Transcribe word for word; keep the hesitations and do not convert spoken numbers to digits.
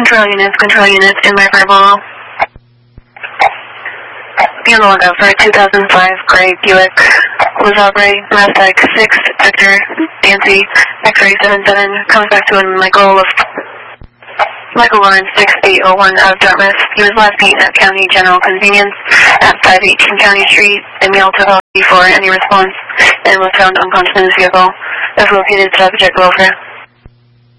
Control units, control units, in my verbal. Be on the lookout for a two thousand five Gray Buick Lazare Mazda six Victor Nancy X-ray seven seven comes back to a Michael of Michael Lawrence six eight oh one out of Dartmouth. He was last beaten at County General Convenience at five eighteen County Street. The male took off before any response and was found unconscious in his vehicle. Is located subject welfare.